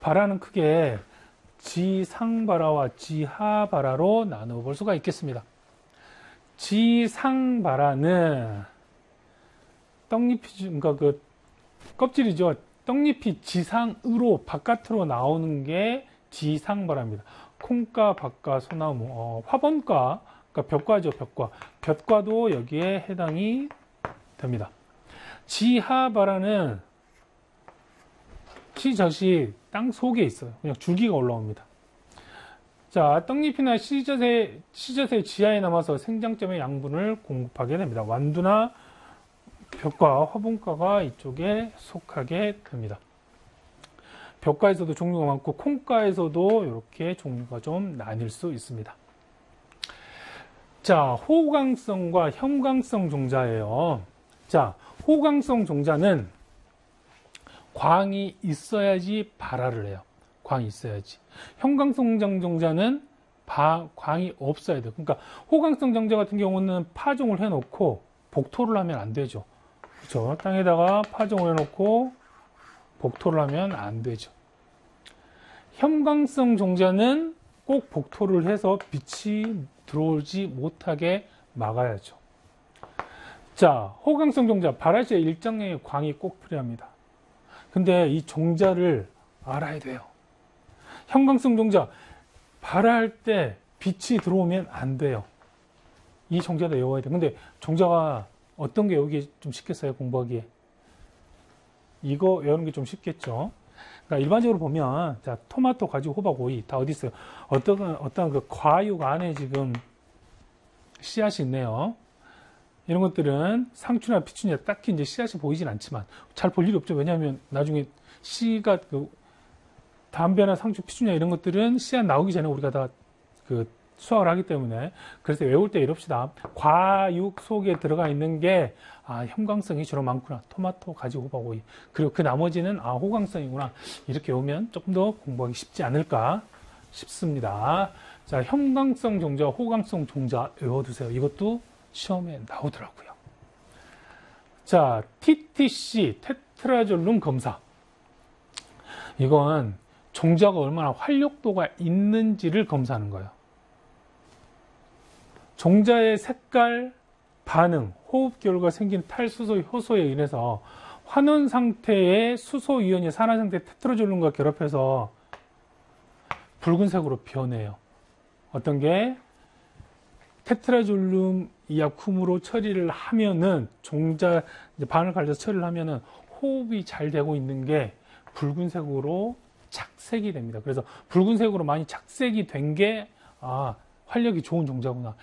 발화는 크게 지상발화와 지하발화로 나누어 볼 수가 있겠습니다. 지상발화는 떡잎이, 그러니까 그 껍질이죠. 떡잎이 지상으로 바깥으로 나오는 게 지상발화입니다. 콩과 밭과 소나무, 화분과, 그러니까 벽과죠, 벽과. 벽과도 여기에 해당이 됩니다. 지하발화는 씨젖이 땅 속에 있어요. 그냥 줄기가 올라옵니다. 자, 떡잎이나 씨젖의 지하에 남아서 생장점의 양분을 공급하게 됩니다. 완두나 벽과, 화분과가 이쪽에 속하게 됩니다. 벽과에서도 종류가 많고 콩과에서도 이렇게 종류가 좀 나뉠 수 있습니다. 자, 호강성과 형광성 종자예요. 자, 호강성 종자는 광이 있어야지 발화를 해요. 광이 있어야지. 형광성 종자는 광이 없어야 돼요. 그러니까 호강성 종자 같은 경우는 파종을 해놓고 복토를 하면 안 되죠. 그렇죠? 땅에다가 파종을 해놓고 복토를 하면 안 되죠. 형광성 종자는 꼭 복토를 해서 빛이 들어오지 못하게 막아야죠. 자, 호강성 종자, 발화 시에 일정량의 광이 꼭 필요합니다. 근데 이 종자를 알아야 돼요. 형광성 종자, 발화할 때 빛이 들어오면 안 돼요. 이 종자도 외워야 돼요. 근데 종자가 어떤 게 외우기 좀 쉽겠어요, 공부하기에? 이거 외우는 게 좀 쉽겠죠. 그러니까 일반적으로 보면, 자, 토마토, 가지, 호박, 오이 다 어디 있어요? 어떤 그 과육 안에 지금 씨앗이 있네요. 이런 것들은 상추나 피추냐 딱히 이제 씨앗이 보이진 않지만 잘 볼 일이 없죠. 왜냐하면 나중에 씨가 담배나 상추, 피추냐 이런 것들은 씨앗 나오기 전에 우리가 다 수확을 하기 때문에, 그래서 외울 때 이럽시다. 과육 속에 들어가 있는 게 형광성이 주로 많구나. 토마토, 가지, 호박, 오이. 그리고 그 나머지는 호광성이구나. 이렇게 외우면 조금 더 공부하기 쉽지 않을까 싶습니다. 자, 형광성 종자, 호광성 종자 외워두세요. 이것도 시험에 나오더라고요. 자, TTC, 테트라졸룸 검사. 이건 종자가 얼마나 활력도가 있는지를 검사하는 거예요. 종자의 색깔, 반응, 호흡 결과 생긴 탈수소 효소에 인해서 환원 상태의 수소 이온이 산화 상태 테트라졸룸과 결합해서 붉은색으로 변해요. 어떤 게 테트라졸룸 이아쿰으로 처리를 하면은 종자 이제 반을 갈려서 처리를 하면은 호흡이 잘 되고 있는 게 붉은색으로 착색이 됩니다. 그래서 붉은색으로 많이 착색이 된 게 활력이 좋은 종자구나.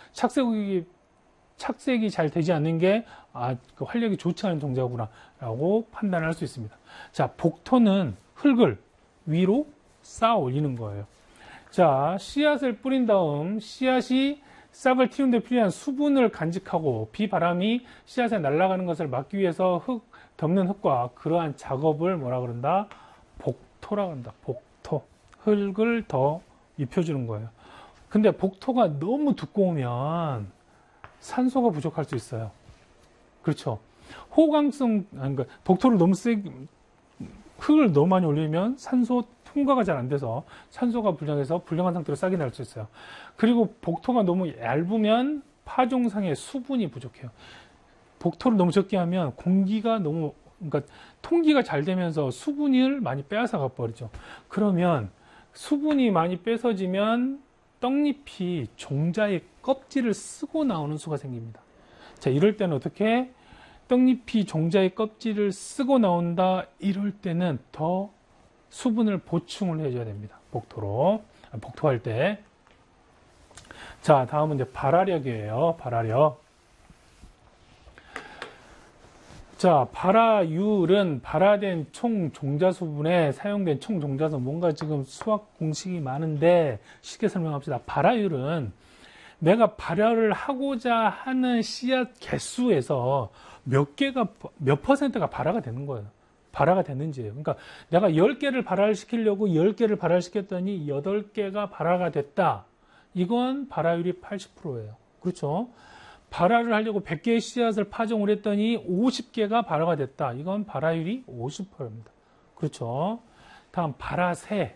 착색이 잘 되지 않는 게 그 활력이 좋지 않은 종자구나라고 판단할 수 있습니다. 자, 복토는 흙을 위로 쌓아 올리는 거예요. 자, 씨앗을 뿌린 다음 씨앗이 싹을 틔운 데 필요한 수분을 간직하고 비바람이 씨앗에 날아가는 것을 막기 위해서 덮는 흙과 그러한 작업을 뭐라 그런다? 복토라 그런다. 복토. 흙을 더 입혀주는 거예요. 근데 복토가 너무 두꺼우면 산소가 부족할 수 있어요. 그렇죠. 그러니까 복토를 너무 흙을 너무 많이 올리면 산소 통과가 잘 안 돼서 산소가 불량해서 불량한 상태로 싹이 날 수 있어요. 그리고 복토가 너무 얇으면 파종상에 수분이 부족해요. 복토를 너무 적게 하면 그러니까 통기가 잘 되면서 수분을 많이 빼앗아 가버리죠. 그러면 수분이 많이 뺏어지면 떡잎이 종자의 껍질을 쓰고 나오는 수가 생깁니다. 자, 이럴 때는 어떻게? 떡잎이 종자의 껍질을 쓰고 나온다. 이럴 때는 더 수분을 보충을 해줘야 됩니다. 복토할 때. 자, 다음은 이제 발화력이에요. 발화력. 자, 발화율은 발화된 총 종자 수분에 사용된 총 종자 수분. 뭔가 지금 수학 공식이 많은데 쉽게 설명합시다. 발화율은 내가 발화를 하고자 하는 씨앗 개수에서 몇 퍼센트가 발화가 되는 거예요. 발화가 됐는지예요. 그러니까 내가 10개를 발화를 시키려고 10개를 발화를 시켰더니 8개가 발화가 됐다. 이건 발화율이 80%예요. 그렇죠? 발화를 하려고 100개의 씨앗을 파종을 했더니 50개가 발화가 됐다. 이건 발화율이 50%입니다. 그렇죠? 다음 발화세.